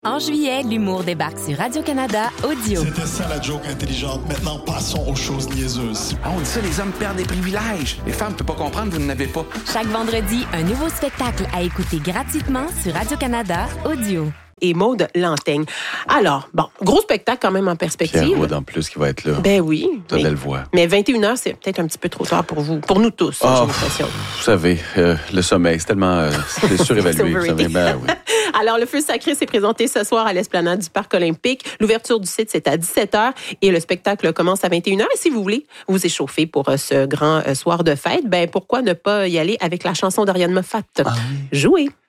En juillet, l'humour débarque sur Radio-Canada Audio. C'était ça la joke intelligente. Maintenant, passons aux choses niaiseuses. Ah, on dit ça, les hommes perdent des privilèges. Les femmes ne peuvent pas comprendre, vous n'en avez pas. Chaque vendredi, un nouveau spectacle à écouter gratuitement sur Radio-Canada Audio. Et Maude Lantaigne. Alors, bon, gros spectacle quand même en perspective. Pierre Wood en plus qui va être là. Ben oui. T'as belle voix. Mais 21h, c'est peut-être un petit peu trop tard pour vous. Pour nous tous, j'ai l'impression. Vous savez, le sommeil, c'est tellement c'est surévalué. Vous savez, ben oui. Alors, le Feu sacré s'est présenté ce soir à l'Esplanade du Parc olympique. L'ouverture du site, c'est à 17h et le spectacle commence à 21h. Et si vous voulez vous échauffer pour ce grand soir de fête, ben pourquoi ne pas y aller avec la chanson d'Ariane Moffat? Jouez!